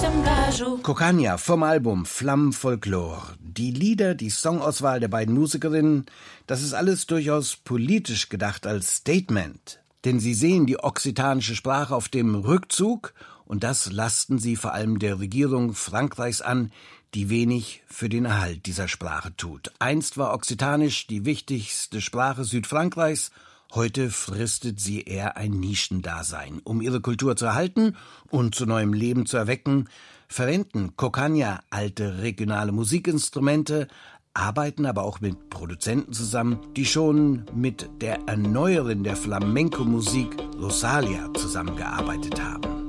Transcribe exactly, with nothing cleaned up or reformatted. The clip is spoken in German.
Cocaña vom Album Flammenfolklore. Die Lieder, die Songauswahl der beiden Musikerinnen, das ist alles durchaus politisch gedacht als Statement. Denn sie sehen die okzitanische Sprache auf dem Rückzug und das lasten sie vor allem der Regierung Frankreichs an, die wenig für den Erhalt dieser Sprache tut. Einst war Okzitanisch die wichtigste Sprache Südfrankreichs, heute fristet sie eher ein Nischendasein. Um ihre Kultur zu erhalten und zu neuem Leben zu erwecken, verwenden Cocaña alte regionale Musikinstrumente, arbeiten aber auch mit Produzenten zusammen, die schon mit der Erneuerin der Flamenco-Musik Rosalia zusammengearbeitet haben.